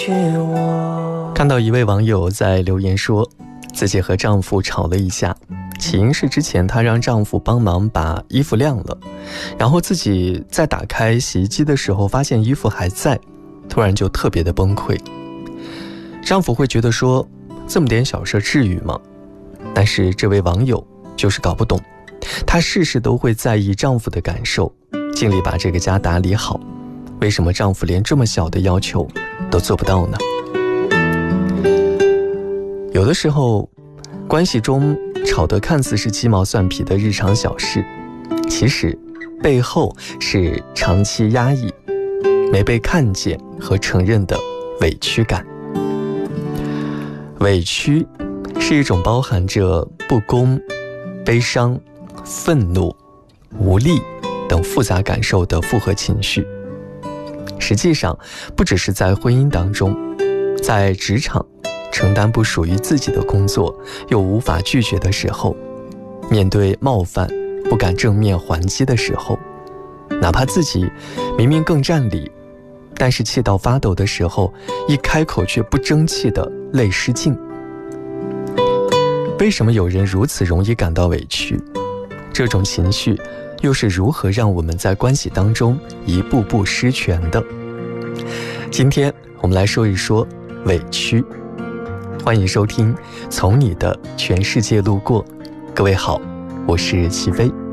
看到一位网友在留言说，自己和丈夫吵了一架，起因是之前她让丈夫帮忙把衣服晾了，然后自己在打开洗衣机的时候发现衣服还在，突然就特别的崩溃。丈夫会觉得说，这么点小事至于吗？但是这位网友就是搞不懂，她事事都会在意丈夫的感受，尽力把这个家打理好，为什么丈夫连这么小的要求都做不到呢？有的时候，关系中吵得看似是鸡毛蒜皮的日常小事，其实背后是长期压抑、没被看见和承认的委屈感。委屈是一种包含着不公、悲伤、愤怒、无力等复杂感受的复合情绪。实际上，不只是在婚姻当中，在职场承担不属于自己的工作又无法拒绝的时候，面对冒犯不敢正面还击的时候，哪怕自己明明更占理，但是气到发抖的时候，一开口却不争气的泪失禁。为什么有人如此容易感到委屈？这种情绪又是如何让我们在关系当中一步步失权的？今天我们来说一说委屈。欢迎收听《从你的全世界路过》，各位好，我是齐飞。